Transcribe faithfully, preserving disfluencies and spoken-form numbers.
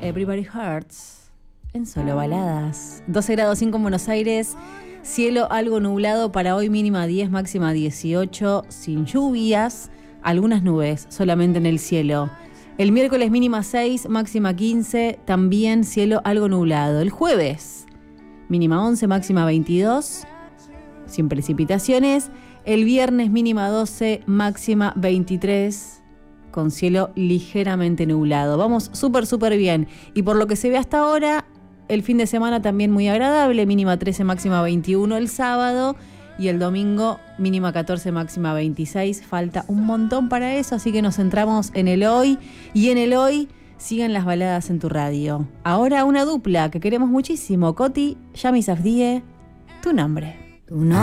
Everybody Hurts en Solo Baladas. doce grados cinco en Buenos Aires, cielo algo nublado para hoy, mínima diez, máxima dieciocho, sin lluvias, algunas nubes solamente en el cielo. El miércoles mínima seis, máxima quince, también cielo algo nublado. El jueves mínima once, máxima veintidós, sin precipitaciones. El viernes mínima doce, máxima veintitrés, con cielo ligeramente nublado. Vamos súper, súper bien. Y por lo que se ve hasta ahora, el fin de semana también muy agradable, mínima trece, máxima veintiuno el sábado. Y el domingo mínima catorce, máxima veintiséis. Falta un montón para eso, así que nos centramos en el hoy. Y en el hoy sigan las baladas en tu radio. Ahora una dupla que queremos muchísimo. Coti, Yami Safdie, Tu Nombre. Tu nombre.